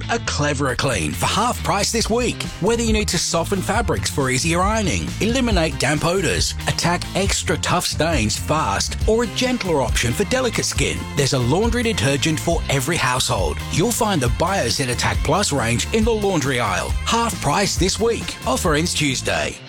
a cleverer clean for half price this week. Whether you need to soften fabrics for easier ironing, eliminate damp odours, attack extra tough stains fast, or a gentler option for delicate skin, there's a laundry detergent for every household. You'll find the Bioset Attack Plus range in the laundry aisle. Half price this week. Offer ends Tuesday.